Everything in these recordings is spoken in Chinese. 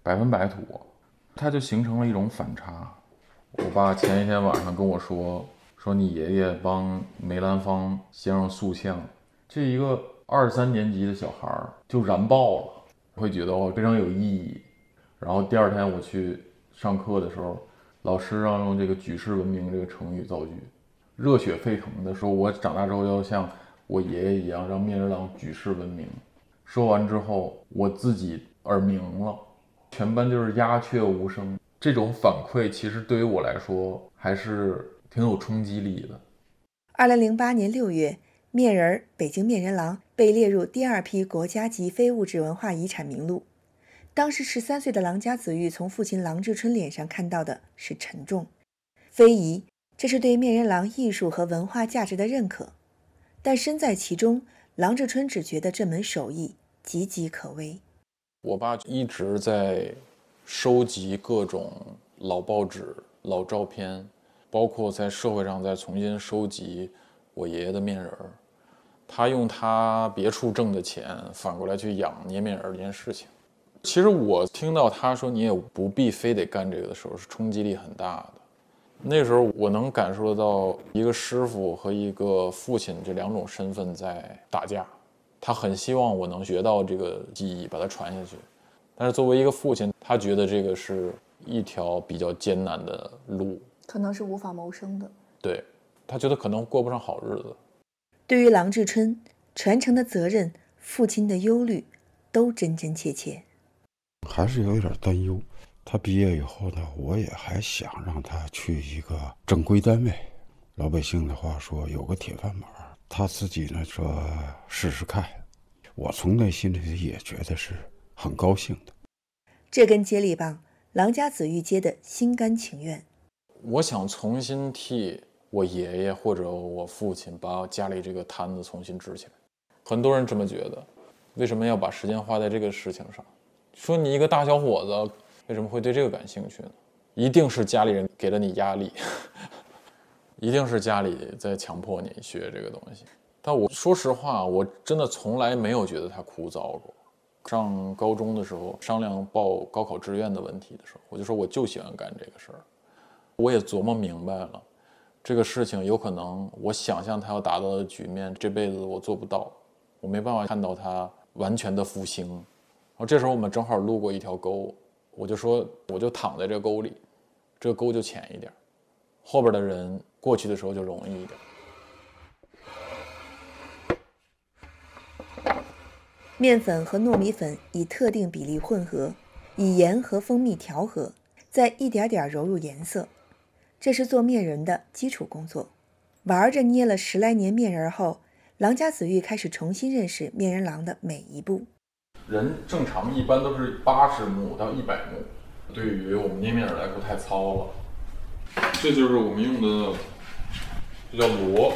100%土，它就形成了一种反差。我爸前一天晚上跟我说你爷爷帮梅兰芳先生塑像，这一个2、3年级的小孩就燃爆了，会觉得非常有意义。然后第二天我去上课的时候，老师让用这个举世闻名这个成语造句，热血沸腾的说，我长大之后要像我爷爷一样让面人郎举世闻名。说完之后，我自己耳鸣了，全班就是鸦雀无声。这种反馈其实对于我来说还是挺有冲击力的。 2008年6月，面人北京面人郎被列入第2批国家级非物质文化遗产名录。当时13岁的郎家子玉从父亲郎志春脸上看到的是沉重，非遗，这是对面人郎艺术和文化价值的认可。但身在其中，郎志春只觉得这门手艺岌岌可危。 我爸一直在收集各种老报纸、老照片，包括在社会上再重新收集我爷爷的面人儿。他用他别处挣的钱反过来去养捏面人这件事情。其实我听到他说你也不必非得干这个的时候，是冲击力很大的。那时候我能感受到一个师傅和一个父亲这2种身份在打架。他很希望我能学到这个技艺，把它传下去。但是作为一个父亲，他觉得这个是一条比较艰难的路， 可能是无法谋生的。 对，他觉得可能过不上好日子。 对于郎志春，传承的责任、父亲的忧虑，都真真切切。 还是有点担忧。他毕业以后呢，我也还想让他去一个正规单位。老百姓的话说，有个铁饭碗。他自己呢说试试看，我从内心里也觉得是很高兴的。 这根接力棒，郎家子玉接的心甘情愿。 我想重新替我爷爷或者我父亲把家里这个摊子重新支起来。很多人这么觉得，为什么要把时间花在这个事情上？说你一个大小伙子为什么会对这个感兴趣呢？一定是家里人给了你压力，一定是家里在强迫你学这个东西。但我说实话，我真的从来没有觉得它枯燥过。上高中的时候商量报高考志愿的问题的时候，我就说我就喜欢干这个事儿。我也琢磨明白了，这个事情有可能我想象它要达到的局面，这辈子我做不到，我没办法看到它完全的复兴。然后这时候我们正好路过一条沟，我就说我就躺在这个沟里，这个沟就浅一点，后边的人过去的时候就容易一点。 面粉和糯米粉以特定比例混合，以盐和蜂蜜调和，再一点点揉入颜色。这是做面人的基础工作。玩着捏了10来年面人后，郎家子玉开始重新认识面人郎的每一步。 人正常一般都是80目到100目，对于我们捏面人来说太糙了。这就是我们用的，这叫螺，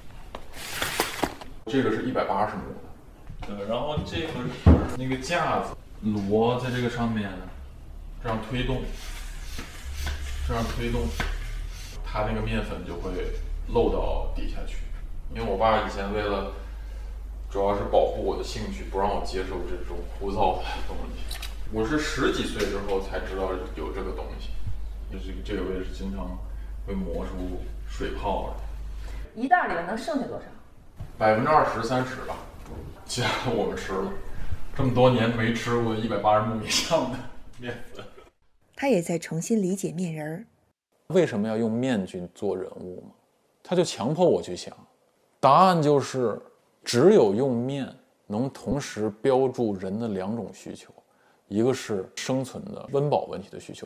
这个是180目的。然后这个是那个架子，螺在这个上面这样推动，它那个面粉就会漏到底下去。因为我爸以前为了主要是保护我的兴趣，不让我接受这种枯燥的东西。我是10几岁之后才知道有这个东西，就是这个我也是经常会磨出水泡来。一袋里面能剩下多少 ？20%、30%吧。其他的我们吃了，这么多年没吃过180目以上的面粉。 他也在重新理解面人。 为什么要用面去做人物吗？他就强迫我去想，答案就是只有用面能同时标注人的2种需求，一个是生存的温饱问题的需求，